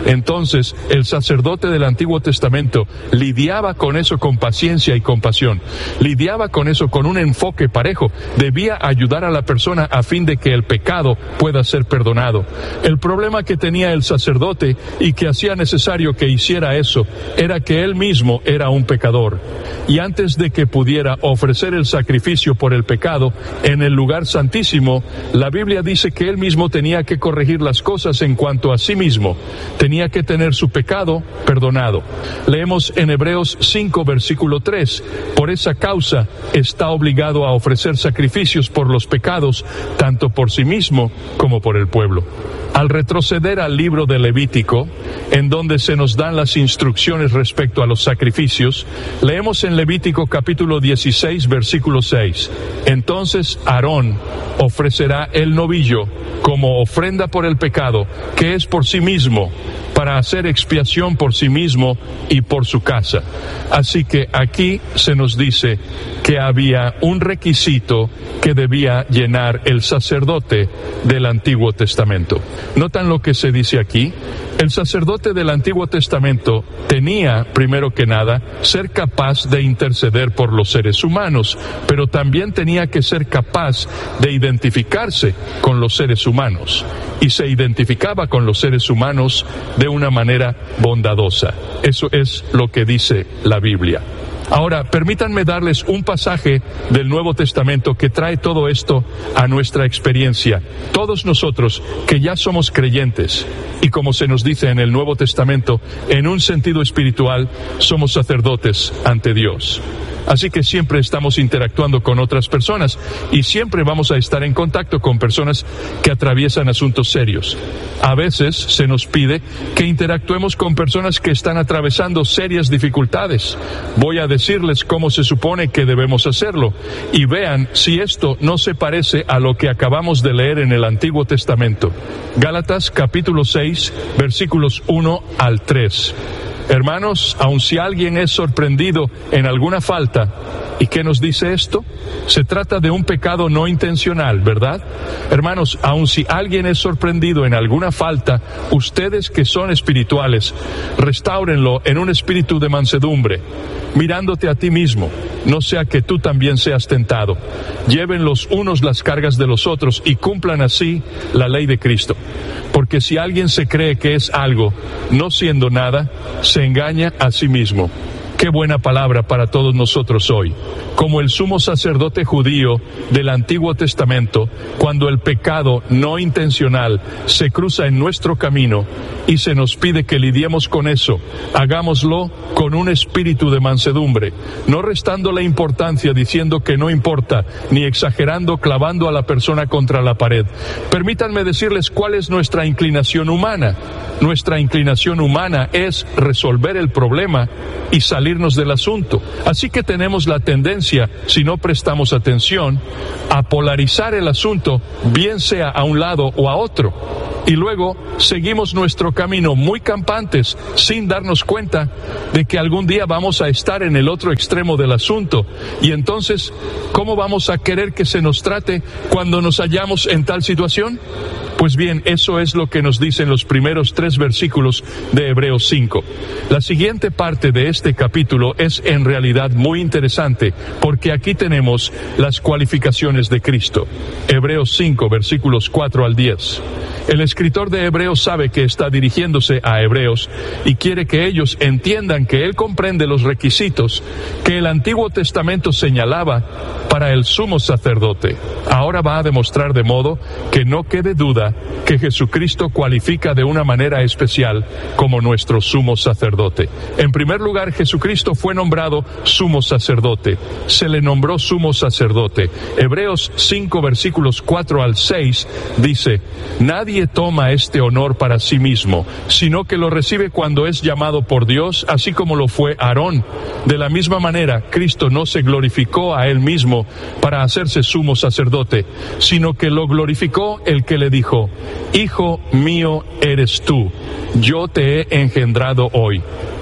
Entonces, el sacerdote del Antiguo Testamento lidiaba con eso con paciencia y compasión. Lidiaba con eso con un enfoque parejo. Debía ayudar a la persona a fin de que el pecado pueda ser perdonado. El problema que tenía el sacerdote y que hacía necesario que hiciera eso era que él mismo era un pecador. Y antes de que pudiera ofrecer el sacrificio por el pecado en el lugar santísimo, la Biblia dice que él mismo tenía que corregir las cosas en cuanto a sí mismo. Tenía que tener su pecado perdonado. Leemos en Hebreos 5, versículo 3. Por esa causa está obligado a ofrecer sacrificios por los pecados, tanto por sí mismo como por el pueblo. Al retroceder al libro de Levítico, en donde se nos dan las instrucciones respecto a los sacrificios, leemos en Levítico capítulo 16, versículo 6. Entonces Aarón ofrecerá el novillo como ofrenda por el pecado, que es por sí mismo, para hacer expiación por sí mismo y por su casa. Así que aquí se nos dice que había un requisito que debía llenar el sacerdote del Antiguo Testamento. ¿Notan lo que se dice aquí? El sacerdote del Antiguo Testamento tenía, primero que nada, ser capaz de interceder por los seres humanos, pero también tenía que ser capaz de identificarse con los seres humanos. Y se identificaba con los seres humanos de una manera bondadosa. Eso es lo que dice la Biblia. Ahora, permítanme darles un pasaje del Nuevo Testamento que trae todo esto a nuestra experiencia. Todos nosotros que ya somos creyentes, y como se nos dice en el Nuevo Testamento, en un sentido espiritual, somos sacerdotes ante Dios. Así que siempre estamos interactuando con otras personas y siempre vamos a estar en contacto con personas que atraviesan asuntos serios. A veces se nos pide que interactuemos con personas que están atravesando serias dificultades. Voy a decirles cómo se supone que debemos hacerlo y vean si esto no se parece a lo que acabamos de leer en el Antiguo Testamento. Gálatas capítulo 6, versículos 1 al 3. Hermanos, aun si alguien es sorprendido en alguna falta, ¿y qué nos dice esto? Se trata de un pecado no intencional, ¿verdad? Hermanos, aun si alguien es sorprendido en alguna falta, ustedes que son espirituales, restáurenlo en un espíritu de mansedumbre, mirándote a ti mismo, no sea que tú también seas tentado. Lleven los unos las cargas de los otros y cumplan así la ley de Cristo. Porque si alguien se cree que es algo, no siendo nada, se engaña a sí mismo. Qué buena palabra para todos nosotros hoy. Como el sumo sacerdote judío del Antiguo Testamento, cuando el pecado no intencional se cruza en nuestro camino y se nos pide que lidiemos con eso, hagámoslo con un espíritu de mansedumbre, no restando la importancia diciendo que no importa, ni exagerando clavando a la persona contra la pared. Permítanme decirles cuál es nuestra inclinación humana. Nuestra inclinación humana es resolver el problema y salirnos del asunto. Así que tenemos la tendencia, si no prestamos atención, a polarizar el asunto, bien sea a un lado o a otro. Y luego seguimos nuestro camino muy campantes, sin darnos cuenta de que algún día vamos a estar en el otro extremo del asunto. Y entonces, ¿cómo vamos a querer que se nos trate cuando nos hallamos en tal situación? Pues bien, eso es lo que nos dicen los primeros 3 versículos de Hebreos 5. La siguiente parte de este capítulo es en realidad muy interesante, porque aquí tenemos las cualificaciones de Cristo. Hebreos 5, versículos 4 al 10. El escritor de Hebreos sabe que está dirigiéndose a hebreos y quiere que ellos entiendan que él comprende los requisitos que el Antiguo Testamento señalaba para el sumo sacerdote. Ahora va a demostrar de modo que no quede duda que Jesucristo cualifica de una manera especial como nuestro sumo sacerdote. En primer lugar, Jesucristo fue nombrado sumo sacerdote. Se le nombró sumo sacerdote. Hebreos 5, versículos 4 al 6 dice: nadie toma este honor para sí mismo, sino que lo recibe cuando es llamado por Dios, así como lo fue Aarón. De la misma manera, Cristo no se glorificó a él mismo para hacerse sumo sacerdote, sino que lo glorificó el que le dijo: Hijo mío eres tú, yo te he engendrado hoy.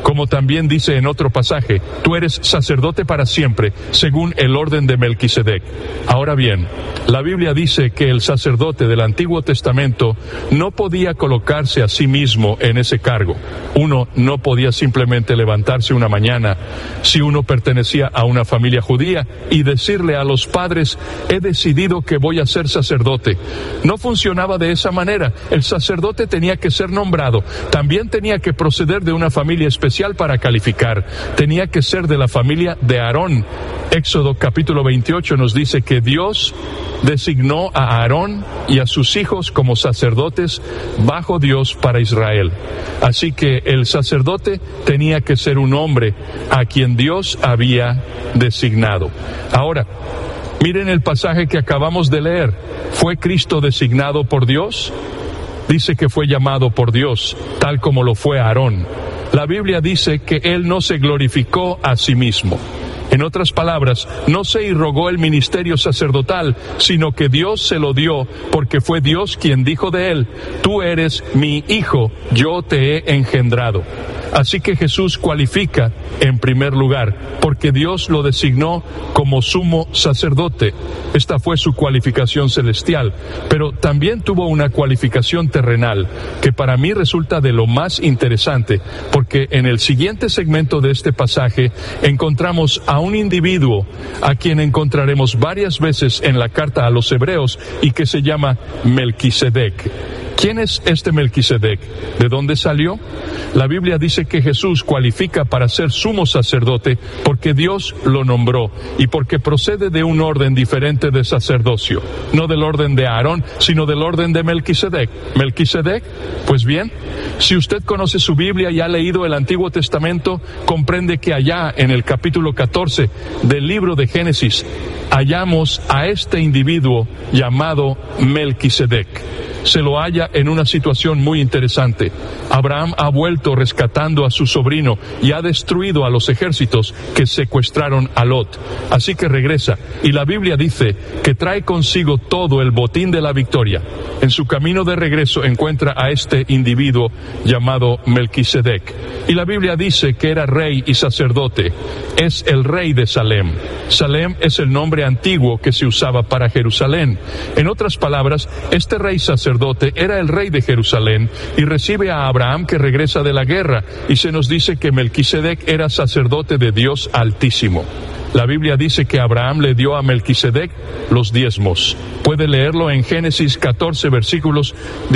Como también dice en otro pasaje, tú eres sacerdote para siempre, según el orden de Melquisedec. Ahora bien, la Biblia dice que el sacerdote del Antiguo Testamento no podía colocarse a sí mismo en ese cargo. Uno no podía simplemente levantarse una mañana, si uno pertenecía a una familia judía, y decirle a los padres, he decidido que voy a ser sacerdote. No funcionaba de esa manera. El sacerdote tenía que ser nombrado. También tenía que proceder de una familia especial para calificar. Tenía que ser de la familia de Aarón. Éxodo capítulo 28 nos dice que Dios designó a Aarón y a sus hijos como sacerdotes bajo Dios para Israel. Así que el sacerdote tenía que ser un hombre a quien Dios había designado. Ahora, miren el pasaje que acabamos de leer. ¿Fue Cristo designado por Dios? Dice que fue llamado por Dios, tal como lo fue Aarón. La Biblia dice que él no se glorificó a sí mismo. En otras palabras, no se irrogó el ministerio sacerdotal, sino que Dios se lo dio, porque fue Dios quien dijo de él, tú eres mi hijo, yo te he engendrado. Así que Jesús cualifica en primer lugar, porque Dios lo designó como sumo sacerdote. Esta fue su cualificación celestial, pero también tuvo una cualificación terrenal, que para mí resulta de lo más interesante, porque en el siguiente segmento de este pasaje encontramos a un individuo a quien encontraremos varias veces en la carta a los Hebreos y que se llama Melquisedec. ¿Quién es este Melquisedec? ¿De dónde salió? La Biblia dice que Jesús cualifica para ser sumo sacerdote porque Dios lo nombró y porque procede de un orden diferente de sacerdocio. No del orden de Aarón, sino del orden de Melquisedec. ¿Melquisedec? Pues bien, si usted conoce su Biblia y ha leído el Antiguo Testamento, comprende que allá en el capítulo 14 del libro de Génesis hallamos a este individuo llamado Melquisedec. Se lo halla en una situación muy interesante. Abraham ha vuelto rescatando a su sobrino y ha destruido a los ejércitos que secuestraron a Lot. Así que regresa, y la Biblia dice que trae consigo todo el botín de la victoria. En su camino de regreso encuentra a este individuo llamado Melquisedec. Y la Biblia dice que era rey y sacerdote. Es el rey de Salem. Salem es el nombre antiguo que se usaba para Jerusalén. En otras palabras, este rey sacerdote era el rey de Jerusalén y recibe a Abraham que regresa de la guerra, y se nos dice que Melquisedec era sacerdote de Dios Altísimo. La Biblia dice que Abraham le dio a Melquisedec los diezmos. Puede leerlo en Génesis 14, versículos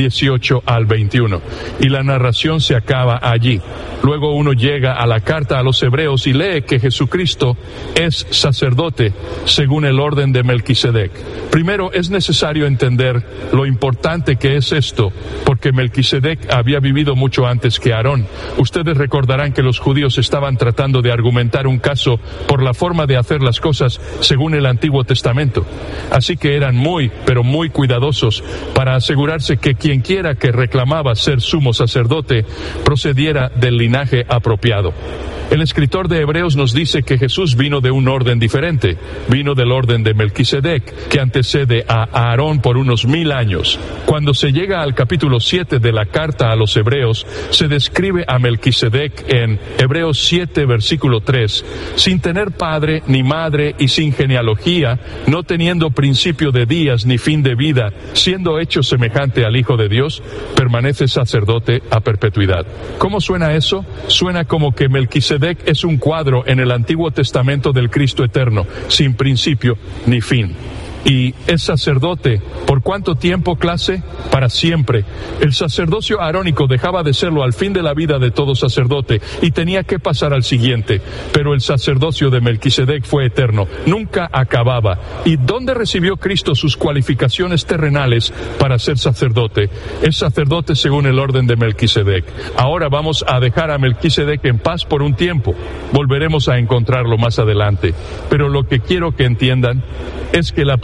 18 al 21. Y la narración se acaba allí. Luego uno llega a la carta a los Hebreos y lee que Jesucristo es sacerdote según el orden de Melquisedec. Primero es necesario entender lo importante que es esto, porque Melquisedec había vivido mucho antes que Aarón. Ustedes recordarán que los judíos estaban tratando de argumentar un caso por la forma de hacer las cosas según el Antiguo Testamento. Así que eran muy, pero muy cuidadosos para asegurarse que quien quiera que reclamaba ser sumo sacerdote procediera del linaje apropiado. El escritor de Hebreos nos dice que Jesús vino de un orden diferente, vino del orden de Melquisedec, que antecede a Aarón por unos 1000 años. Cuando se llega al capítulo 7 de la carta a los Hebreos, se describe a Melquisedec en Hebreos 7, versículo 3, sin tener padre ni madre y sin genealogía, no teniendo principio de días ni fin de vida, siendo hecho semejante al Hijo de Dios, permanece sacerdote a perpetuidad. ¿Cómo suena eso? Suena como que Melquisedec es un cuadro en el Antiguo Testamento del Cristo eterno, sin principio ni fin. Y es sacerdote. ¿Por cuánto tiempo, clase? Para siempre. El sacerdocio arónico dejaba de serlo al fin de la vida de todo sacerdote y tenía que pasar al siguiente. Pero el sacerdocio de Melquisedec fue eterno, nunca acababa. ¿Y dónde recibió Cristo sus cualificaciones terrenales para ser sacerdote? Es sacerdote según el orden de Melquisedec. Ahora vamos a dejar a Melquisedec en paz por un tiempo. Volveremos a encontrarlo más adelante. Pero lo que quiero que entiendan es que la primera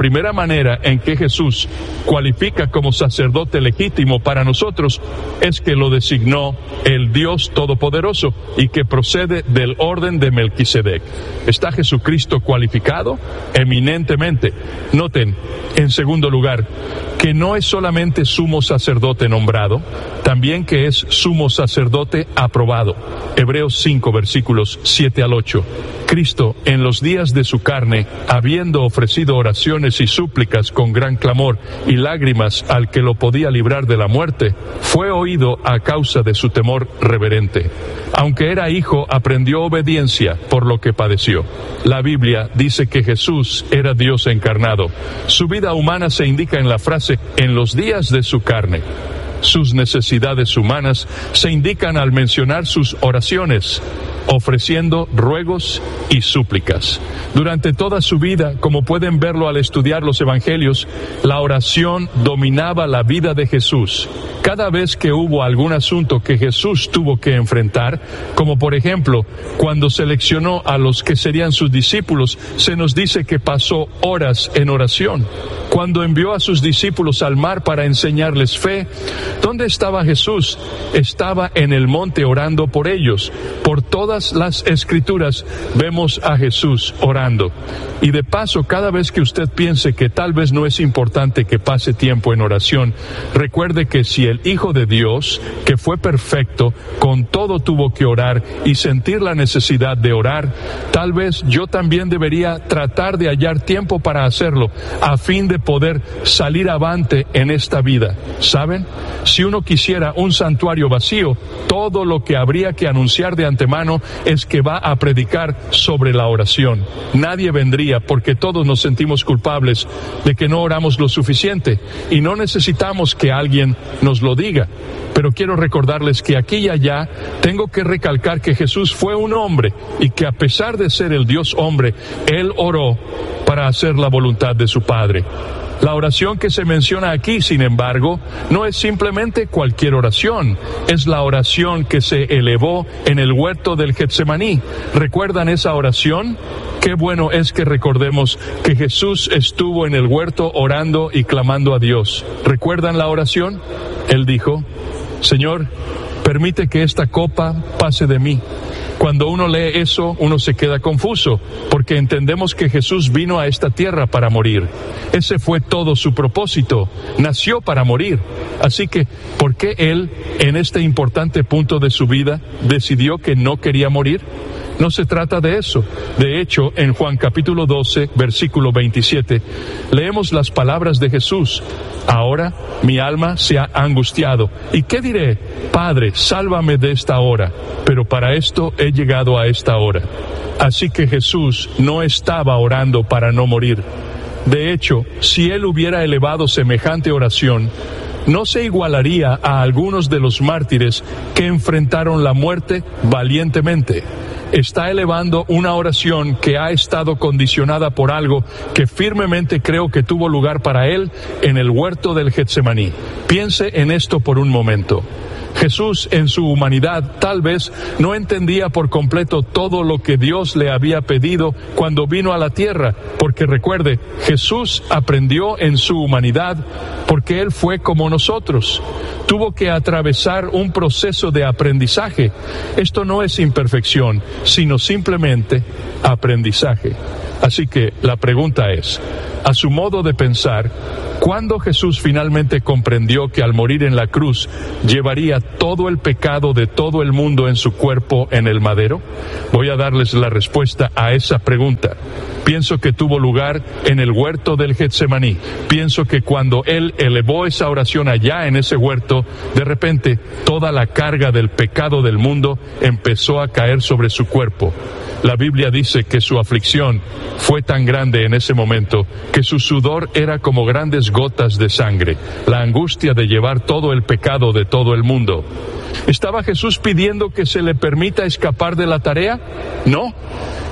primera manera en que Jesús cualifica como sacerdote legítimo para nosotros es que lo designó el Dios Todopoderoso y que procede del orden de Melquisedec. ¿Está Jesucristo cualificado? Eminentemente. Noten, en segundo lugar, que no es solamente sumo sacerdote nombrado, también que es sumo sacerdote aprobado. Hebreos 5, versículos 7 al 8. Cristo, en los días de su carne, habiendo ofrecido oraciones y súplicas con gran clamor y lágrimas al que lo podía librar de la muerte, fue oído a causa de su temor reverente. Aunque era hijo, aprendió obediencia por lo que padeció. La Biblia dice que Jesús era Dios encarnado. Su vida humana se indica en la frase «en los días de su carne». Sus necesidades humanas se indican al mencionar sus oraciones, ofreciendo ruegos y súplicas. Durante toda su vida, como pueden verlo al estudiar los evangelios, la oración dominaba la vida de Jesús. Cada vez que hubo algún asunto que Jesús tuvo que enfrentar, como por ejemplo, cuando seleccionó a los que serían sus discípulos, se nos dice que pasó horas en oración. Cuando envió a sus discípulos al mar para enseñarles fe, ¿dónde estaba Jesús? Estaba en el monte orando por ellos. Por todas las escrituras vemos a Jesús orando. Y de paso, cada vez que usted piense que tal vez no es importante que pase tiempo en oración, recuerde que si el Hijo de Dios, que fue perfecto, con todo tuvo que orar y sentir la necesidad de orar, tal vez yo también debería tratar de hallar tiempo para hacerlo, a fin de poder salir avante en esta vida. ¿Saben? Si uno quisiera un santuario vacío, todo lo que habría que anunciar de antemano es que va a predicar sobre la oración. Nadie vendría porque todos nos sentimos culpables de que no oramos lo suficiente y no necesitamos que alguien nos lo diga. Pero quiero recordarles que aquí y allá tengo que recalcar que Jesús fue un hombre y que a pesar de ser el Dios hombre, Él oró para hacer la voluntad de su Padre. La oración que se menciona aquí, sin embargo, no es simplemente cualquier oración, es la oración que se elevó en el huerto del Getsemaní. ¿Recuerdan esa oración? Qué bueno es que recordemos que Jesús estuvo en el huerto orando y clamando a Dios. ¿Recuerdan la oración? Él dijo: Señor, permite que esta copa pase de mí. Cuando uno lee eso, uno se queda confuso, porque entendemos que Jesús vino a esta tierra para morir. Ese fue todo su propósito, nació para morir. Así que, ¿por qué Él, en este importante punto de su vida, decidió que no quería morir? No se trata de eso. De hecho, en Juan capítulo 12, versículo 27, leemos las palabras de Jesús: ahora mi alma se ha angustiado. ¿Y qué diré? Padre, sálvame de esta hora. Pero para esto he llegado a esta hora. Así que Jesús no estaba orando para no morir. De hecho, si Él hubiera elevado semejante oración, no se igualaría a algunos de los mártires que enfrentaron la muerte valientemente. Está elevando una oración que ha estado condicionada por algo que firmemente creo que tuvo lugar para Él en el huerto del Getsemaní. Piense en esto por un momento. Jesús, en su humanidad, tal vez no entendía por completo todo lo que Dios le había pedido cuando vino a la tierra, porque recuerde, Jesús aprendió en su humanidad porque Él fue como nosotros. Tuvo que atravesar un proceso de aprendizaje. Esto no es imperfección, sino simplemente aprendizaje. Así que la pregunta es, a su modo de pensar, ¿cuándo Jesús finalmente comprendió que al morir en la cruz llevaría todo el pecado de todo el mundo en su cuerpo en el madero? Voy a darles la respuesta a esa pregunta. Pienso que tuvo lugar en el huerto del Getsemaní. Pienso que cuando Él elevó esa oración allá en ese huerto, de repente toda la carga del pecado del mundo empezó a caer sobre su cuerpo. La Biblia dice que su aflicción fue tan grande en ese momento que su sudor era como grandes gotas de sangre, la angustia de llevar todo el pecado de todo el mundo. ¿Estaba Jesús pidiendo que se le permita escapar de la tarea? No.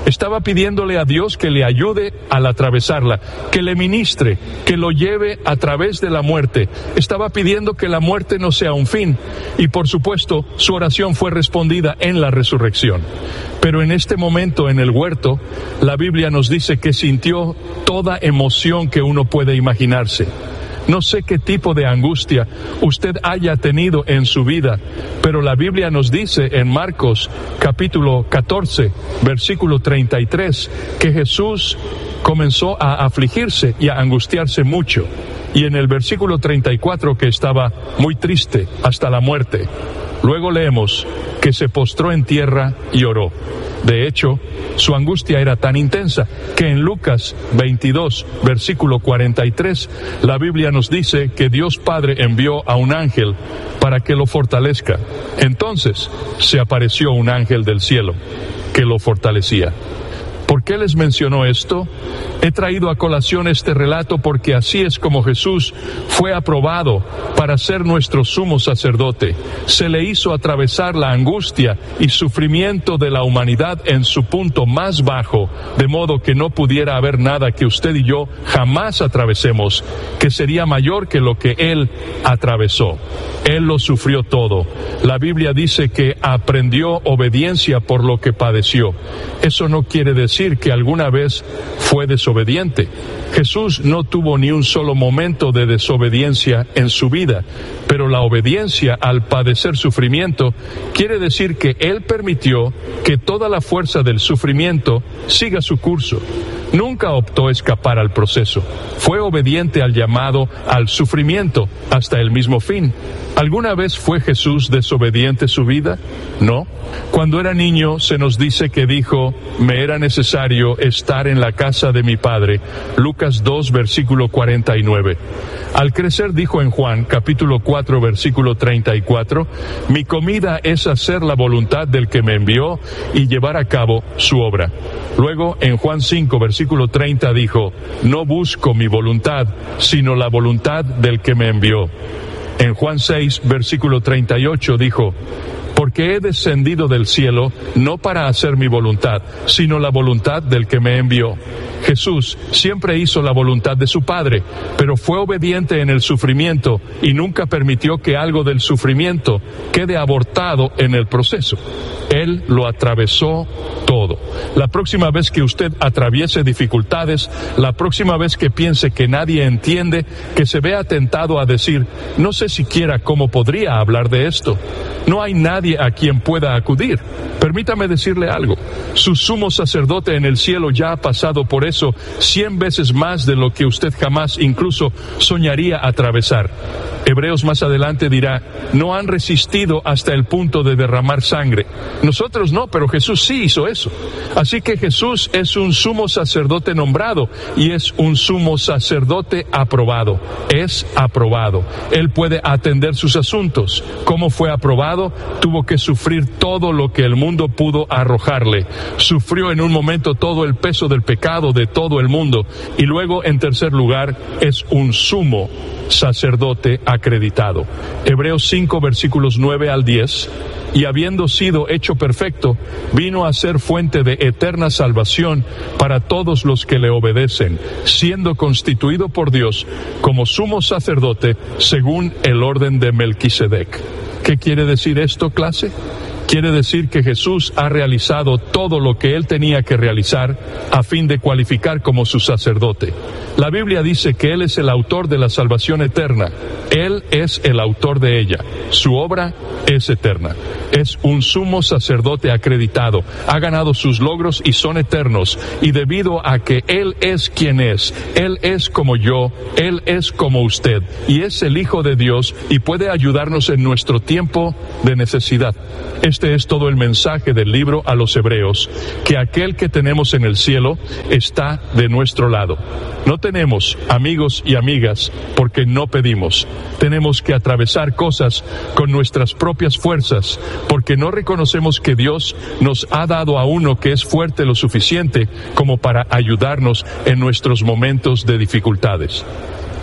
Estaba pidiéndole a Dios que le ayude al atravesarla, que le ministre, que lo lleve a través de la muerte. Estaba pidiendo que la muerte no sea un fin. Y por supuesto, su oración fue respondida en la resurrección. Pero en este momento en el huerto, la Biblia nos dice que sintió toda emoción que uno puede imaginarse. No sé qué tipo de angustia usted haya tenido en su vida, pero la Biblia nos dice en Marcos capítulo 14, versículo 33, que Jesús comenzó a afligirse y a angustiarse mucho. Y en el versículo 34 que estaba muy triste hasta la muerte. Luego leemos que se postró en tierra y oró. De hecho, su angustia era tan intensa que en Lucas 22, versículo 43, la Biblia nos dice que Dios Padre envió a un ángel para que lo fortalezca. Entonces se apareció un ángel del cielo que lo fortalecía. ¿Por qué les mencionó esto? He traído a colación este relato porque así es como Jesús fue aprobado para ser nuestro sumo sacerdote. Se le hizo atravesar la angustia y sufrimiento de la humanidad en su punto más bajo, de modo que no pudiera haber nada que usted y yo jamás atravesemos, que sería mayor que lo que Él atravesó. Él lo sufrió todo. La Biblia dice que aprendió obediencia por lo que padeció. Eso no quiere decir que alguna vez fue desobediente. Jesús no tuvo ni un solo momento de desobediencia en su vida, pero la obediencia al padecer sufrimiento quiere decir que Él permitió que toda la fuerza del sufrimiento siga su curso. Nunca optó escapar al proceso. Fue obediente al llamado al sufrimiento hasta el mismo fin. ¿Alguna vez fue Jesús desobediente en su vida? No. Cuando era niño se nos dice que dijo, me era necesario estar en la casa de mi padre. Lucas 2, versículo 49. Al crecer dijo en Juan, capítulo 4, versículo 34, mi comida es hacer la voluntad del que me envió y llevar a cabo su obra. Luego, en Juan 5, versículo 30 dijo, no busco mi voluntad, sino la voluntad del que me envió. En Juan 6, versículo 38 dijo, porque he descendido del cielo no para hacer mi voluntad, sino la voluntad del que me envió. Jesús siempre hizo la voluntad de su Padre, pero fue obediente en el sufrimiento y nunca permitió que algo del sufrimiento quede abortado en el proceso. Él lo atravesó todo. La próxima vez que usted atraviese dificultades, la próxima vez que piense que nadie entiende, que se vea tentado a decir, no sé siquiera cómo podría hablar de esto, no hay nadie a quien pueda acudir. Permítame decirle algo, su sumo sacerdote en el cielo ya ha pasado por eso 100 veces más de lo que usted jamás incluso soñaría atravesar. Hebreos más adelante dirá, no han resistido hasta el punto de derramar sangre. Nosotros no, pero Jesús sí hizo eso. Así que Jesús es un sumo sacerdote nombrado y es un sumo sacerdote aprobado. Es aprobado. Él puede atender sus asuntos. ¿Cómo fue aprobado? Tuvo que sufrir todo lo que el mundo pudo arrojarle. Sufrió en un momento todo el peso del pecado de todo el mundo. Y luego, en tercer lugar, es un sumo sacerdote acreditado. Hebreos 5, versículos 9 al 10. Y habiendo sido hecho perfecto, vino a ser fuente de eterna salvación para todos los que le obedecen, siendo constituido por Dios como sumo sacerdote según el orden de Melquisedec. ¿Qué quiere decir esto, clase? Quiere decir que Jesús ha realizado todo lo que Él tenía que realizar a fin de cualificar como su sacerdote. La Biblia dice que Él es el autor de la salvación eterna. Él es el autor de ella. Su obra es eterna. Es un sumo sacerdote acreditado. Ha ganado sus logros y son eternos. Y debido a que Él es quien es, Él es como yo, Él es como usted. Y es el Hijo de Dios y puede ayudarnos en nuestro tiempo de necesidad. Este es todo el mensaje del libro a los Hebreos, que aquel que tenemos en el cielo está de nuestro lado. No tenemos amigos y amigas porque no pedimos. Tenemos que atravesar cosas con nuestras propias fuerzas porque no reconocemos que Dios nos ha dado a uno que es fuerte lo suficiente como para ayudarnos en nuestros momentos de dificultades.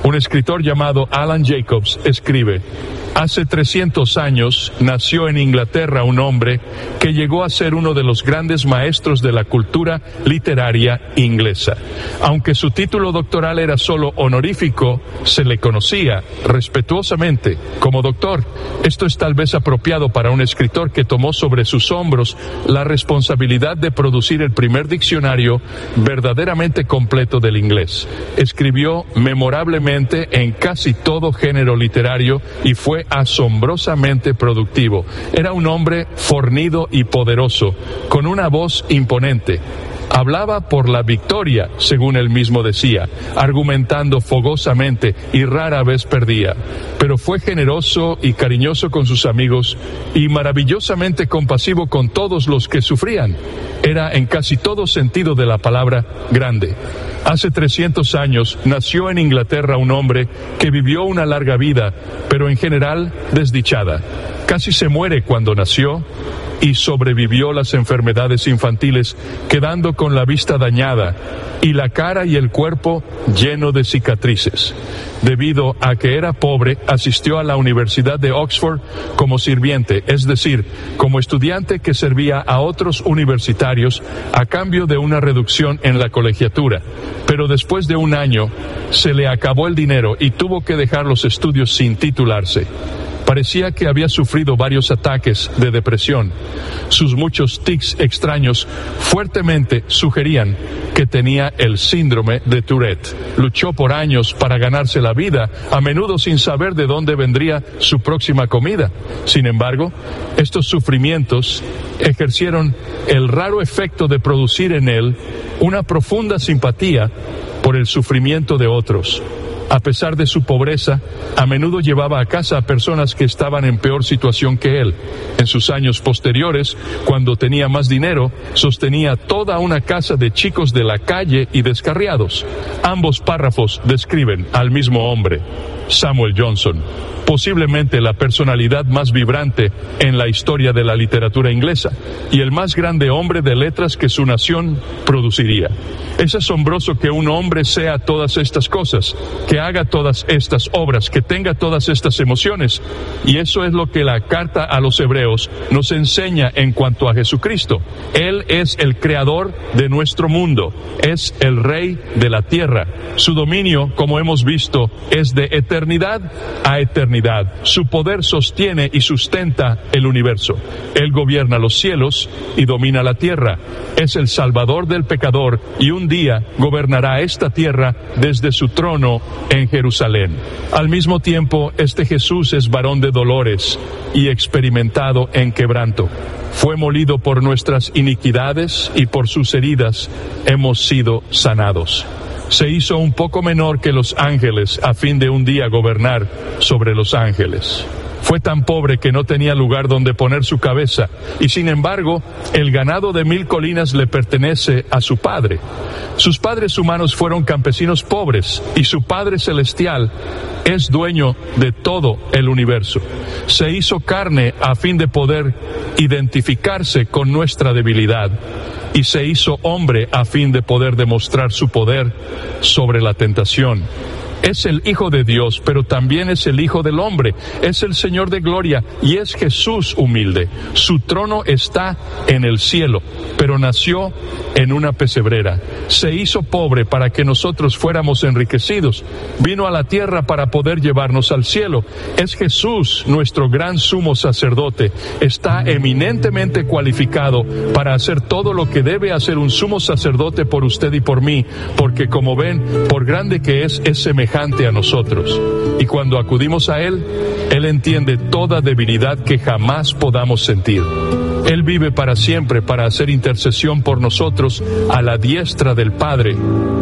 Un escritor llamado Alan Jacobs escribe: hace 300 años nació en Inglaterra un hombre que llegó a ser uno de los grandes maestros de la cultura literaria inglesa. Aunque su título doctoral era solo honorífico, se le conocía respetuosamente como doctor. Esto es tal vez apropiado para un escritor que tomó sobre sus hombros la responsabilidad de producir el primer diccionario verdaderamente completo del inglés. Escribió memorablemente en casi todo género literario y fue asombrosamente productivo. Era un hombre fornido y poderoso, con una voz imponente. Hablaba por la victoria, según él mismo decía, argumentando fogosamente y rara vez perdía. Pero fue generoso y cariñoso con sus amigos y maravillosamente compasivo con todos los que sufrían. Era en casi todo sentido de la palabra grande. Hace 300 años nació en Inglaterra un hombre que vivió una larga vida, pero en general desdichada. Casi se muere cuando nació y sobrevivió las enfermedades infantiles, quedando con la vista dañada y la cara y el cuerpo lleno de cicatrices. Debido a que era pobre, asistió a la Universidad de Oxford como sirviente, es decir, como estudiante que servía a otros universitarios a cambio de una reducción en la colegiatura. Pero después de un año se le acabó el dinero y tuvo que dejar los estudios sin titularse. Parecía que había sufrido varios ataques de depresión. Sus muchos tics extraños fuertemente sugerían que tenía el síndrome de Tourette. Luchó por años para ganarse la vida, a menudo sin saber de dónde vendría su próxima comida. Sin embargo, estos sufrimientos ejercieron el raro efecto de producir en él una profunda simpatía por el sufrimiento de otros. A pesar de su pobreza, a menudo llevaba a casa a personas que estaban en peor situación que él. En sus años posteriores, cuando tenía más dinero, sostenía toda una casa de chicos de la calle y descarriados. Ambos párrafos describen al mismo hombre, Samuel Johnson, posiblemente la personalidad más vibrante en la historia de la literatura inglesa y el más grande hombre de letras que su nación produciría. Es asombroso que un hombre sea todas estas cosas, que haga todas estas obras, que tenga todas estas emociones, y eso es lo que la carta a los Hebreos nos enseña en cuanto a Jesucristo. Él es el creador de nuestro mundo, es el rey de la tierra. Su dominio, como hemos visto, es de eternidad a eternidad. Su poder sostiene y sustenta el universo. Él gobierna los cielos y domina la tierra. Es el salvador del pecador y un día gobernará esta tierra desde su trono en Jerusalén. Al mismo tiempo, este Jesús es varón de dolores y experimentado en quebranto. Fue molido por nuestras iniquidades y por sus heridas hemos sido sanados. Se hizo un poco menor que los ángeles a fin de un día gobernar sobre los ángeles. Fue tan pobre que no tenía lugar donde poner su cabeza, y sin embargo, el ganado de 1000 colinas le pertenece a su padre. Sus padres humanos fueron campesinos pobres, y su Padre Celestial es dueño de todo el universo. Se hizo carne a fin de poder identificarse con nuestra debilidad, y se hizo hombre a fin de poder demostrar su poder sobre la tentación. Es el Hijo de Dios, pero también es el Hijo del Hombre, es el Señor de gloria y es Jesús humilde. Su trono está en el cielo, pero nació en una pesebrera. Se hizo pobre para que nosotros fuéramos enriquecidos. Vino a la tierra para poder llevarnos al cielo. Es Jesús, nuestro gran sumo sacerdote. Está eminentemente cualificado para hacer todo lo que debe hacer un sumo sacerdote por usted y por mí, porque como ven, por grande que es semejante a nosotros. Y cuando acudimos a Él, Él entiende toda debilidad que jamás podamos sentir. Él vive para siempre para hacer intercesión por nosotros a la diestra del Padre.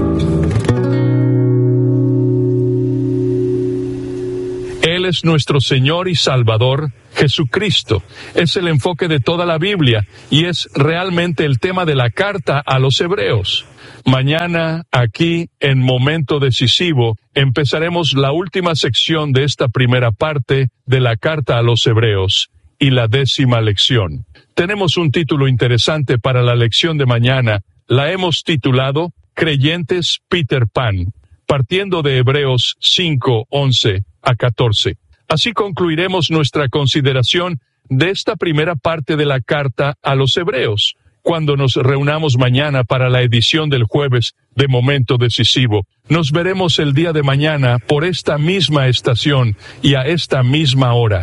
Él es nuestro Señor y Salvador, Jesucristo. Es el enfoque de toda la Biblia y es realmente el tema de la carta a los Hebreos. Mañana, aquí, en Momento Decisivo, empezaremos la última sección de esta primera parte de la carta a los Hebreos y la 10ª lección. Tenemos un título interesante para la lección de mañana. La hemos titulado Creyentes Peter Pan. partiendo de Hebreos 5, 11 a 14. Así concluiremos nuestra consideración de esta primera parte de la carta a los Hebreos, cuando nos reunamos mañana para la edición del jueves de Momento Decisivo. Nos veremos el día de mañana por esta misma estación y a esta misma hora.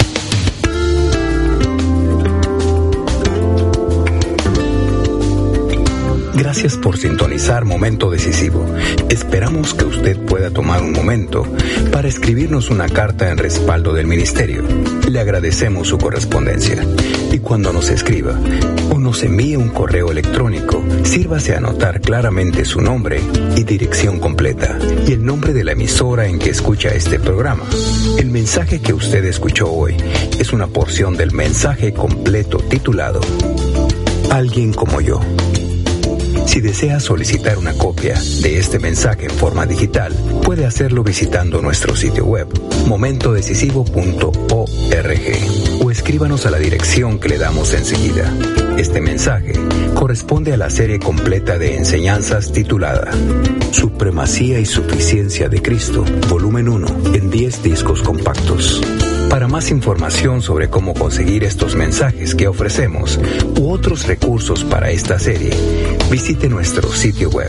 Gracias por sintonizar Momento Decisivo. Esperamos que usted pueda tomar un momento para escribirnos una carta en respaldo del ministerio. Le agradecemos su correspondencia. Y cuando nos escriba o nos envíe un correo electrónico, sírvase a anotar claramente su nombre y dirección completa y el nombre de la emisora en que escucha este programa. El mensaje que usted escuchó hoy es una porción del mensaje completo titulado Alguien como yo. Si desea solicitar una copia de este mensaje en forma digital, puede hacerlo visitando nuestro sitio web, momentodecisivo.org, o escríbanos a la dirección que le damos enseguida. Este mensaje corresponde a la serie completa de enseñanzas titulada Supremacía y Suficiencia de Cristo, volumen 1, en 10 discos compactos. Para más información sobre cómo conseguir estos mensajes que ofrecemos u otros recursos para esta serie, visite nuestro sitio web,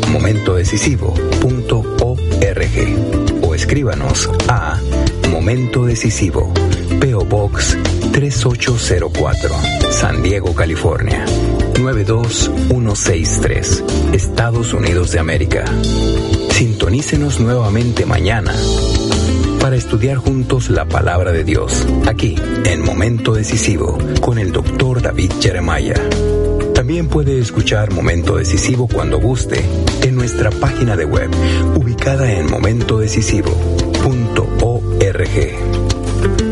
momentodecisivo.org, o escríbanos a Momento Decisivo, P.O. Box 3804, San Diego, California 92163, Estados Unidos de América. Sintonícenos nuevamente mañana para estudiar juntos la palabra de Dios, aquí en Momento Decisivo, con el Dr. David Jeremiah. También puede escuchar Momento Decisivo cuando guste en nuestra página de web, ubicada en momentodecisivo.org.